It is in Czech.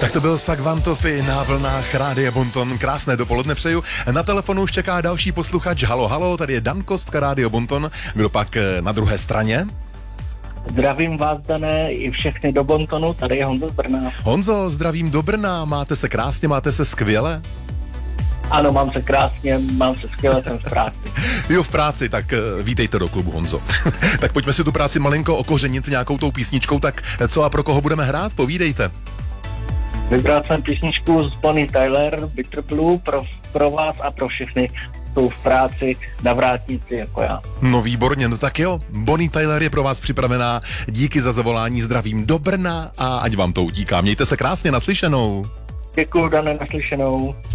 Tak to byl Sagvantofi na vlnách Rádia Bonton. Krásné dopoledne přeju. Na telefonu už čeká další posluchač. Halo, halo, tady je Dan Kostka, Rádio Bonton. Kdo pak na druhé straně? Zdravím vás, Dané, i všechny do Bontonu, tady je Honzo z Brna. Honzo, zdravím do Brna, máte se krásně, máte se skvěle? Ano, mám se krásně, mám se skvěle, jsem v práci. Jo, v práci, tak vítejte do klubu, Honzo. Tak pojďme si tu práci malinko okořenit nějakou tou písničkou, tak co a pro koho budeme hrát, povídejte. Vybral jsem písničku z Bonnie Tyler, Bitter Blue, pro vás a pro všechny jsou v práci na vrátnici jako já. No výborně, no tak jo, Bonnie Tyler je pro vás připravená, díky za zavolání, zdravím do Brna a ať vám to utíká. Mějte se krásně, naslyšenou. Děkuju, Dané, naslyšenou.